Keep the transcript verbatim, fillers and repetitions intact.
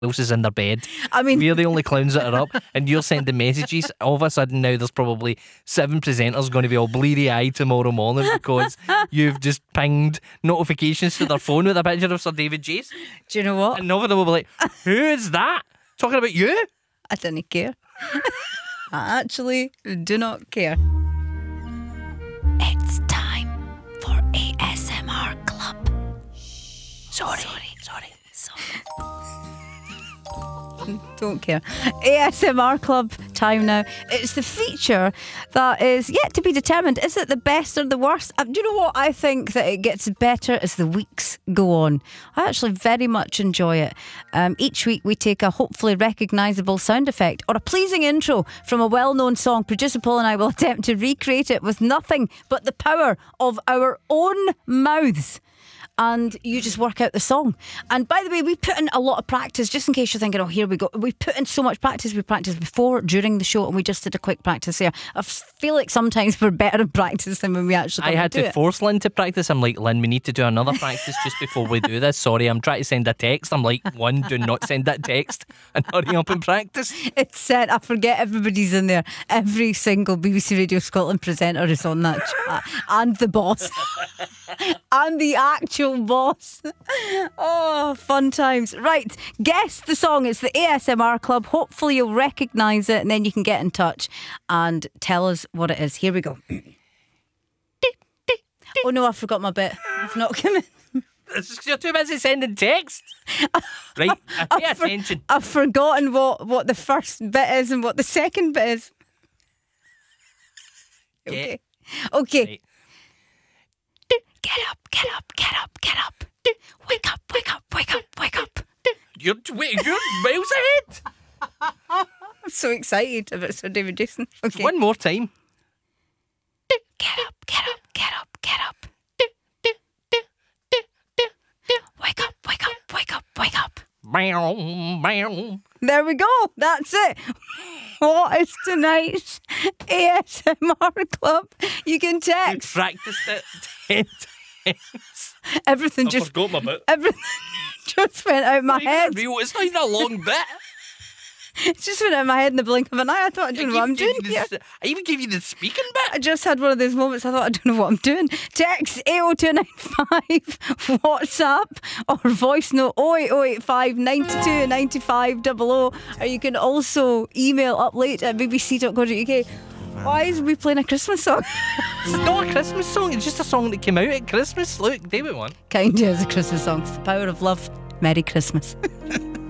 else is in their bed. I mean, We're the only clowns that are up, and you're sending messages. All of a sudden now there's probably seven presenters going to be all bleary-eyed tomorrow morning because you've just pinged notifications to their phone with a picture of Sir David Chase. do you know what? And none of them will be like, who is that? Talking about you? I didn't care. I actually do not care. It's time for A S M R Club. Sorry, sorry, sorry, sorry. Don't care. A S M R Club time now. It's the feature that is yet to be determined. Is it the best or the worst? Uh, do you know what? I think that it gets better as the weeks go on. I actually very much enjoy it. Um, each week we take a hopefully recognisable sound effect or a pleasing intro from a well-known song. Producer Paul and I will attempt to recreate it with nothing but the power of our own mouths. And you just work out the song. And by the way, we put in a lot of practice, just in case you're thinking, oh, here we go. We put in so much practice. We practiced before, during the show, and we just did a quick practice here. I feel like sometimes we're better in practice than when we actually I had do to it. force Lynn to practice. I'm like, Lynn, we need to do another practice just before we do this. Sorry, I'm trying to send a text. I'm like, one, do not send that text and hurry up and practice. It's set. I forget everybody's in there. Every single B B C Radio Scotland presenter is on that chat. And the boss. And the actual boss. Oh, fun times. Right, guess the song. It's the A S M R Club. Hopefully you'll recognise it and then you can get in touch and tell us what it is. Here we go. Oh no, I forgot my bit. I've not come in. You're too busy sending text. Right, pay I've, for- attention. I've forgotten what, what the first bit is and what the second bit is. Okay. Okay. Right. Get up, get up, get up, get up. Wake up, wake up, wake up, wake up. You're, wait, you're miles ahead. I'm so excited about Sir David Jason. Okay. One more time. Get up, get up, get up, get up. Wake up, wake up, wake up, wake up. Meow, meow. There we go. That's it. What is tonight's A S M R Club? You can You text. practiced it ten times. Everything I just forgot my bit. everything just went out my It's not head. even real. It's not even a long bit. It just went out my head in the blink of an eye. I thought, I don't know what I'm even doing gave you here. the- I even gave you the speaking bit. I just had one of those moments. I thought, I don't know what I'm doing. Text eight oh two nine five, WhatsApp or voice note oh eight oh eight five, nine two nine five double oh. Or you can also email up late at b b c dot co dot u k. Why is we playing a Christmas song? It's not a Christmas song. It's just a song that came out at Christmas. Look, David won. Kind of is a Christmas song. It's the power of love. Merry Christmas.